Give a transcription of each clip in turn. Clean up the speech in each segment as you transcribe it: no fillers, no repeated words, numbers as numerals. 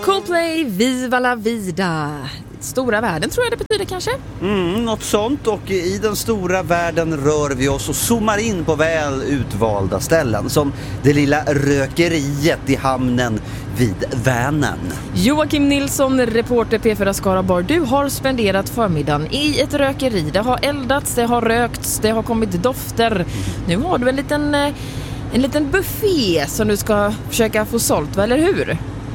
Coldplay, Viva la vida. Stora världen tror jag det betyder kanske. Något sånt, och i den stora världen rör vi oss och zoomar in på väl utvalda ställen. Som det lilla rökeriet i hamnen vid Vänern. Joakim Nilsson, reporter P4 Skaraborg. Du har spenderat förmiddagen i ett rökeri. Det har eldats, det har rökts, det har kommit dofter. Nu har du en liten buffé som du ska försöka få sålt, eller hur?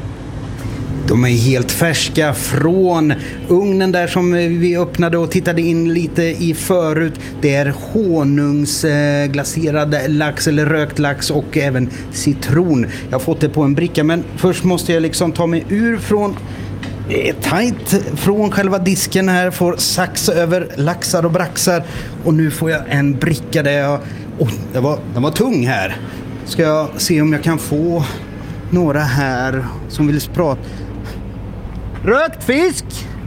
De är helt färska från ugnen där som vi öppnade och tittade in lite i förut. Det är honungsglaserad lax eller rökt lax och även citron. Jag har fått det på en bricka, men först måste jag liksom ta mig ur från tajt från själva disken här. Får sax över laxar och braxar. Och nu får jag en bricka där jag... den var tung här. Ska jag se om jag kan få några här som vill prata. Rökt fisk!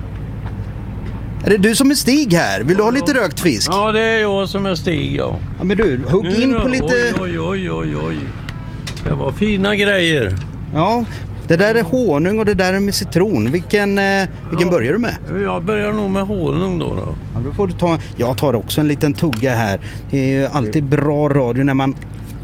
Är det du som är Stig här? Vill du ha lite rökt fisk? Ja, det är jag som är Stig, ja. Ja, men du, hugg in på lite... Oj. Det var fina grejer. Ja, det där är honung och det där är med citron. Vilken börjar du med? Jag börjar nog med honung då. Ja, då får du ta... Jag tar också en liten tugga här. Det är ju alltid bra radio när man...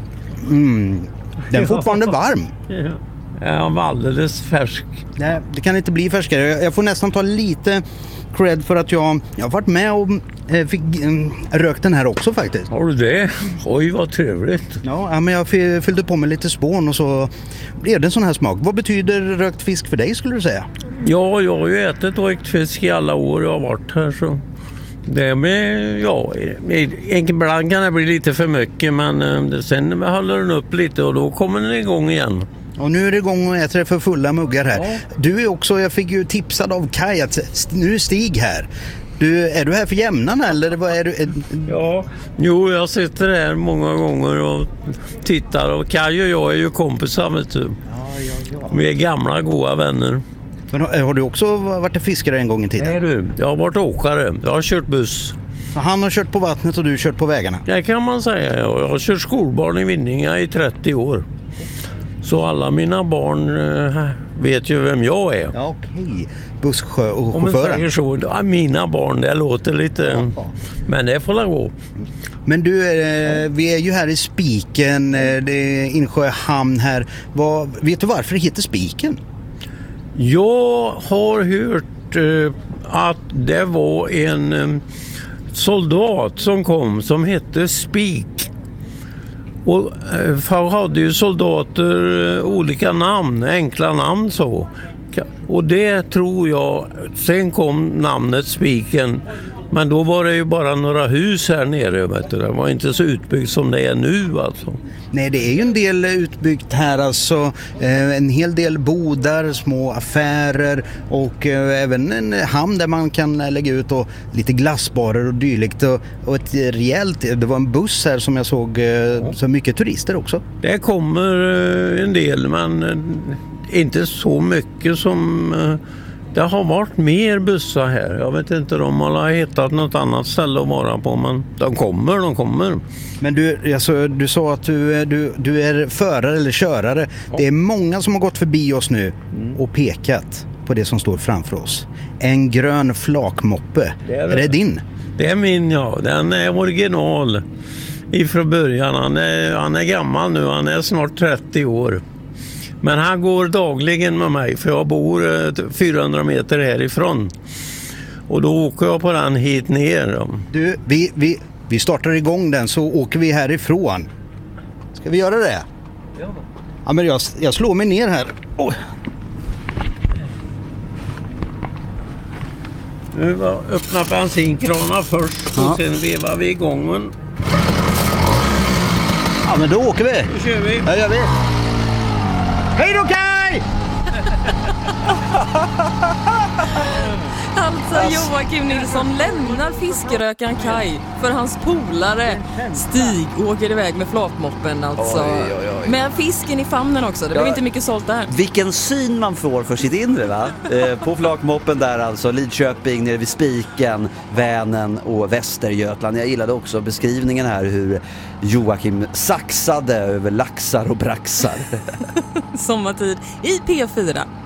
Den är fortfarande varm. Ja. Jag var alldeles färsk. Nej, det kan inte bli färskare. Jag får nästan ta lite cred för att jag har varit med och fick rökt den här också faktiskt. Har du det? Oj, vad trevligt. Ja, men jag fyllde på med lite spån och så blev det en sån här smak. Vad betyder rökt fisk för dig, skulle du säga? Ja, jag har ju ätit rökt fisk i alla år jag har varit här, så... Det med, ja, ibland kan det bli lite för mycket, men sen håller den upp lite och då kommer den igång igen. Och nu är det igång och äter för fulla muggar här. Ja. Du är också, jag fick ju tipsad av Kaj att nu är Stig här. Är du här för jämnarna eller vad är du? Ja, jo, jag sitter här många gånger och tittar, och Kaj och jag är ju kompisar, vet du. Ja. Vi är gamla goda vänner. Men har du också varit fiskare en gång i tiden? Nej du, jag har varit åkare. Jag har kört buss. Så han har kört på vattnet och du har kört på vägarna? Det kan man säga. Jag har kört skolbarn i Vinninga i 30 år. Så alla mina barn vet ju vem jag är. Ja, okej. Busschauffören. Om man säger så, ja, mina barn, det låter lite... Ja. Men det får la gå. Men du, vi är ju här i Spiken, det är Insjö hamn här. Vet du varför det heter Spiken? Jag har hört att det var en soldat som kom som hette Spik. Och för hade ju soldater olika namn, enkla namn så. Och det tror jag, sen kom namnet Spiken. Men då var det ju bara några hus här nere, vet du. Det var inte så utbyggt som det är nu alltså. Nej, det är ju en del utbyggt här alltså. En hel del bodar, små affärer och även en hamn där man kan lägga ut och lite glassbarer och dylikt. Och ett rejält, det var en buss här som jag såg, så mycket turister också. Det kommer en del, men inte så mycket som... Det har varit mer bussar här. Jag vet inte, de har hittat något annat ställe att vara på, men de kommer. Men du sa att du är förare eller körare. Ja. Det är många som har gått förbi oss nu och pekat på det som står framför oss. En grön flakmoppe. Är det din? Det är min, ja. Den är original ifrån början. Han är gammal nu, han är snart 30 år. Men han går dagligen med mig, för jag bor 400 meter härifrån. Och då åker jag på den hit ner. Du, vi startar igång den så åker vi härifrån. Ska vi göra det? Ja, men jag slår mig ner här. Oh. Nu öppna bensinkranar först och sen vevar vi igång den. Ja, men då åker vi. Då kör vi. Ja, gör vi. Hej då, Kaj! Alltså Joakim Nilsson lämnar fiskerökaren Kaj för hans polare Stig åker iväg med flakmoppen alltså. Oj. Med fisken i famnen också, det blev inte mycket sålt där. Vilken syn man får för sitt inre, va? På flakmoppen där alltså, Lidköping, nere vid Spiken, Vänern och Västergötland. Jag gillade också beskrivningen här hur Joakim saxade över laxar och braxar. Sommartid i P4.